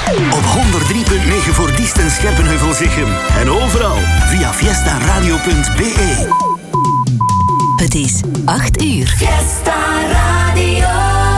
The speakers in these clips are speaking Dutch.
Op 103.9 voor Diest en Scherpenheuvel-Zichem. En overal via fiestaradio.be. Het is 8 uur. Fiesta Radio.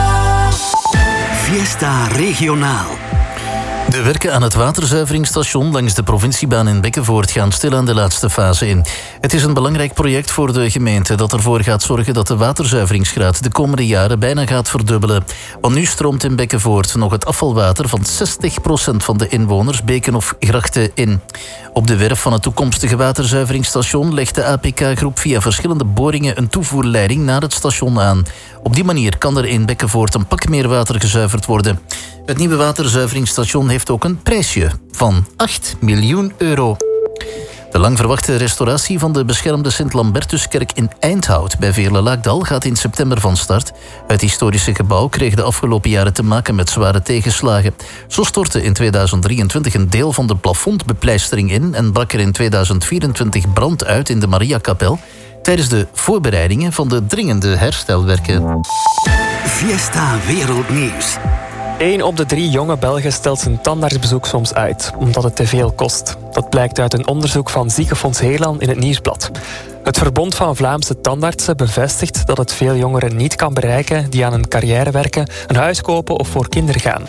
Fiesta Regionaal. De werken aan het waterzuiveringsstation langs de provinciebaan in Bekkenvoort gaan stilaan de laatste fase in. Het is een belangrijk project voor de gemeente dat ervoor gaat zorgen dat de waterzuiveringsgraad de komende jaren bijna gaat verdubbelen. Want nu stroomt in Bekkenvoort nog het afvalwater van 60% van de inwoners, beken of grachten in. Op de werf van het toekomstige waterzuiveringsstation legt de APK-groep via verschillende boringen een toevoerleiding naar het station aan. Op die manier kan er in Bekkenvoort een pak meer water gezuiverd worden. Het nieuwe waterzuiveringsstation heeft ook een prijsje van 8 miljoen euro. De lang verwachte restauratie van de beschermde Sint-Lambertuskerk in Eindhout bij Veerle-Laakdal gaat in september van start. Het historische gebouw kreeg de afgelopen jaren te maken met zware tegenslagen. Zo stortte in 2023 een deel van de plafondbepleistering in en brak er in 2024 brand uit in de Mariakapel tijdens de voorbereidingen van de dringende herstelwerken. Fiesta Wereldnieuws. 1 op de 3 jonge Belgen stelt zijn tandartsbezoek soms uit, omdat het te veel kost. Dat blijkt uit een onderzoek van Ziekenfonds Heerland in het Nieuwsblad. Het Verbond van Vlaamse Tandartsen bevestigt dat het veel jongeren niet kan bereiken die aan een carrière werken, een huis kopen of voor kinderen gaan.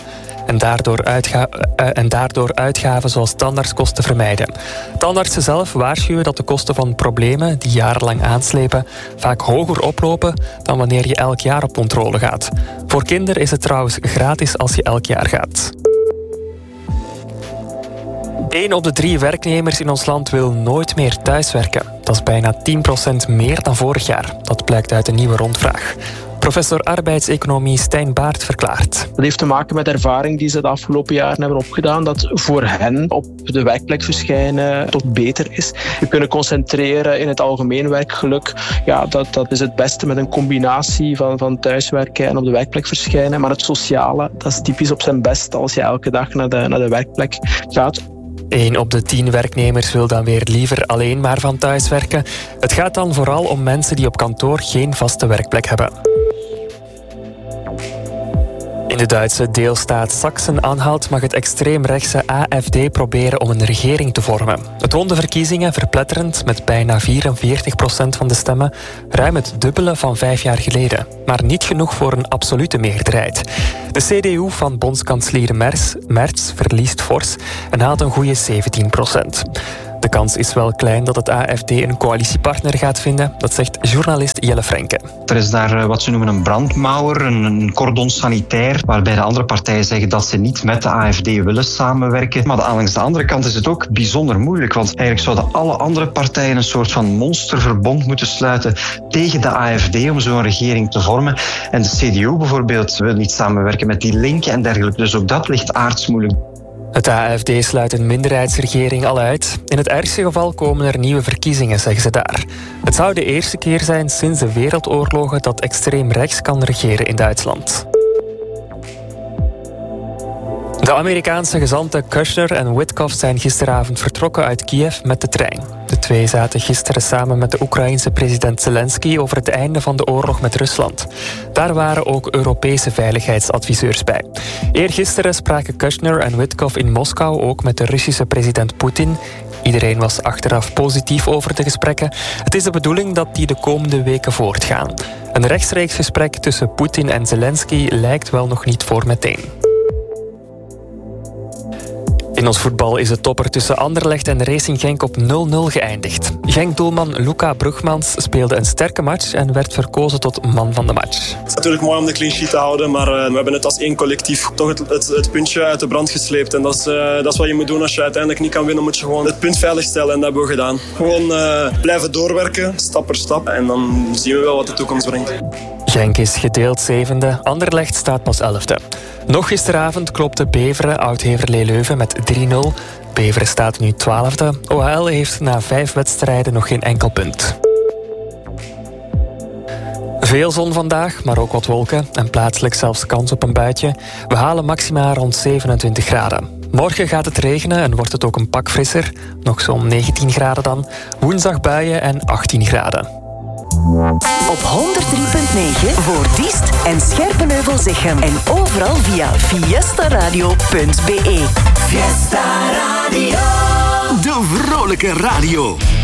En daardoor uitgaven zoals tandartskosten vermijden. Tandartsen zelf waarschuwen dat de kosten van problemen die jarenlang aanslepen vaak hoger oplopen dan wanneer je elk jaar op controle gaat. Voor kinderen is het trouwens gratis als je elk jaar gaat. 1 op de 3 werknemers in ons land wil nooit meer thuiswerken. Dat is bijna 10% meer dan vorig jaar. Dat blijkt uit een nieuwe rondvraag. Professor arbeidseconomie Stijn Baert verklaart. Dat heeft te maken met de ervaring die ze de afgelopen jaren hebben opgedaan, dat voor hen op de werkplek verschijnen tot beter is. Je kunnen concentreren in het algemeen werkgeluk. Ja, dat is het beste met een combinatie van thuiswerken en op de werkplek verschijnen. Maar het sociale, dat is typisch op zijn best als je elke dag naar de werkplek gaat. 1 op de 10 werknemers wil dan weer liever alleen maar van thuis werken. Het gaat dan vooral om mensen die op kantoor geen vaste werkplek hebben. In de Duitse deelstaat Sachsen-Anhalt mag het extreemrechtse AfD proberen om een regering te vormen. Het won de verkiezingen verpletterend met bijna 44% van de stemmen, ruim het dubbele van 5 jaar geleden. Maar niet genoeg voor een absolute meerderheid. De CDU van bondskanselier Merz verliest fors en haalt een goede 17%. De kans is wel klein dat het AfD een coalitiepartner gaat vinden, dat zegt journalist Jelle Frenke. Er is daar wat ze noemen een brandmauer, een cordon sanitair, waarbij de andere partijen zeggen dat ze niet met de AfD willen samenwerken. Maar langs de andere kant is het ook bijzonder moeilijk, want eigenlijk zouden alle andere partijen een soort van monsterverbond moeten sluiten tegen de AfD om zo'n regering te vormen. En de CDU bijvoorbeeld wil niet samenwerken met die linken en dergelijke, dus ook dat ligt aardsmoeilijk. Het AfD sluit een minderheidsregering al uit. In het ergste geval komen er nieuwe verkiezingen, zeggen ze daar. Het zou de eerste keer zijn sinds de wereldoorlogen dat extreem rechts kan regeren in Duitsland. De Amerikaanse gezanten Kushner en Witkoff zijn gisteravond vertrokken uit Kiev met de trein. De twee zaten gisteren samen met de Oekraïense president Zelensky over het einde van de oorlog met Rusland. Daar waren ook Europese veiligheidsadviseurs bij. Eergisteren spraken Kushner en Witkoff in Moskou ook met de Russische president Poetin. Iedereen was achteraf positief over de gesprekken. Het is de bedoeling dat die de komende weken voortgaan. Een rechtstreeks gesprek tussen Poetin en Zelensky lijkt wel nog niet voor meteen. In ons voetbal is de topper tussen Anderlecht en Racing Genk op 0-0 geëindigd. Genk-doelman Luca Brugmans speelde een sterke match en werd verkozen tot man van de match. Het is natuurlijk mooi om de clean sheet te houden, maar we hebben het als één collectief toch het puntje uit de brand gesleept. En dat is wat je moet doen als je uiteindelijk niet kan winnen, moet je gewoon het punt veiligstellen en dat hebben we gedaan. Gewoon blijven doorwerken, stap per stap en dan zien we wel wat de toekomst brengt. Genk is gedeeld 7e, Anderlecht staat pas 11e. Nog gisteravond klopte Beveren Oud-Heverlee Leuven met 3-0. Beveren staat nu 12e. OHL heeft na 5 wedstrijden nog geen enkel punt. Veel zon vandaag, maar ook wat wolken en plaatselijk zelfs kans op een buitje. We halen maxima rond 27 graden. Morgen gaat het regenen en wordt het ook een pak frisser. Nog zo'n 19 graden dan. Woensdag buien en 18 graden. Op 103.9 voor Diest en Scherpenheuvel-Zichem. En overal via fiestaradio.be. Fiesta Radio. De vrolijke radio.